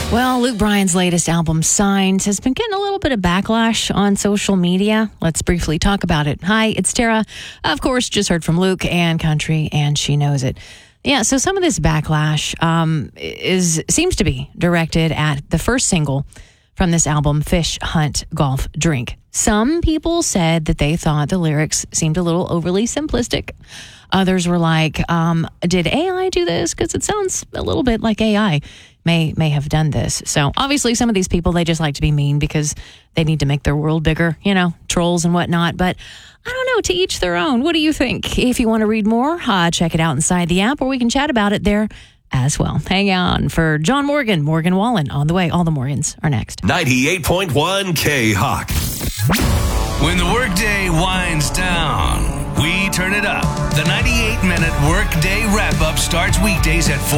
Well, Luke Bryan's latest album, Signs, has been getting a little bit of backlash on social media. Let's briefly talk about it. Hi, it's Tara. Of course, just heard from Luke and Country, and she knows it. Yeah, so some of this backlash seems to be directed at the first single from this album, Fish, Hunt, Golf, Drink. Some people said that they thought the lyrics seemed a little overly simplistic. Others were like, did AI do this? Because it sounds a little bit like AI may have done this. So obviously some of these people, they just like to be mean because they need to make their world bigger, trolls and whatnot. But I don't know, to each their own. What do you think? If you want to read more, check it out inside the app, or we can chat about it there as well. Hang on for John Morgan Wallen on the way. All the Morgans are next. 98.1 K-Hawk. When the workday winds down, we turn it up. The 98-minute workday wrap-up starts weekdays at 4.